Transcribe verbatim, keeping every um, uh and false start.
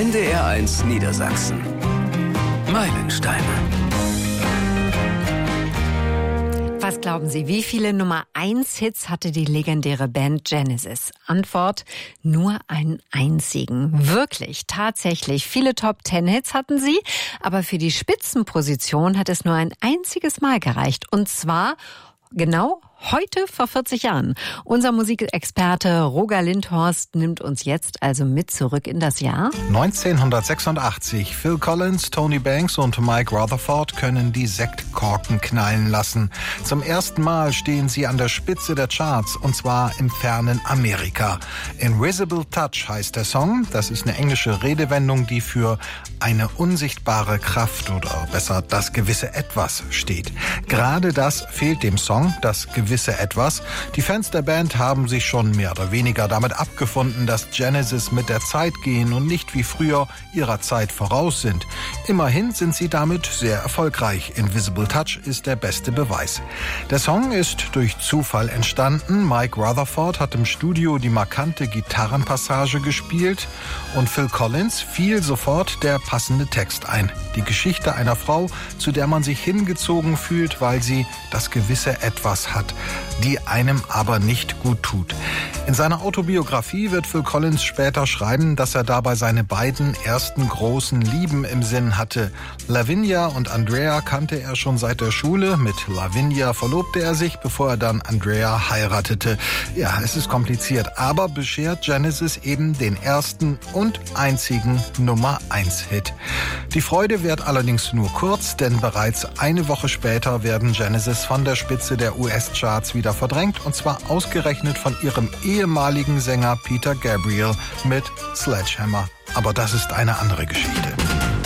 N D R eins Niedersachsen. Meilensteine. Was glauben Sie, wie viele Nummer eins Hits hatte die legendäre Band Genesis? Antwort, nur einen einzigen. Wirklich, tatsächlich. Viele Top Ten Hits hatten sie, aber für die Spitzenposition hat es nur ein einziges Mal gereicht. Und zwar genau heute vor vierzig Jahren. Unser Musikexperte Roger Lindhorst nimmt uns jetzt also mit zurück in das Jahr neunzehnhundertsechsundachtzig. Phil Collins, Tony Banks und Mike Rutherford können die Sektkorken knallen lassen. Zum ersten Mal stehen sie an der Spitze der Charts, und zwar im fernen Amerika. Invisible Touch heißt der Song. Das ist eine englische Redewendung, die für eine unsichtbare Kraft oder besser das gewisse Etwas steht. Gerade das fehlt dem Song, das gewisse Etwas. Die Fans der Band haben sich schon mehr oder weniger damit abgefunden, dass Genesis mit der Zeit gehen und nicht wie früher ihrer Zeit voraus sind. Immerhin sind sie damit sehr erfolgreich. Invisible Touch ist der beste Beweis. Der Song ist durch Zufall entstanden. Mike Rutherford hat im Studio die markante Gitarrenpassage gespielt und Phil Collins fiel sofort der passende Text ein. Die Geschichte einer Frau, zu der man sich hingezogen fühlt, weil sie das gewisse Etwas hat, die einem aber nicht gut tut. In seiner Autobiografie wird Phil Collins später schreiben, dass er dabei seine beiden ersten großen Lieben im Sinn hatte. Lavinia und Andrea kannte er schon seit der Schule. Mit Lavinia verlobte er sich, bevor er dann Andrea heiratete. Ja, es ist kompliziert, aber beschert Genesis eben den ersten und einzigen Nummer eins Hit. Die Freude währt allerdings nur kurz, denn bereits eine Woche später werden Genesis von der Spitze der U S-Charts wieder verdrängt, und zwar ausgerechnet von ihrem ehemaligen Sänger Peter Gabriel mit Sledgehammer. Aber das ist eine andere Geschichte.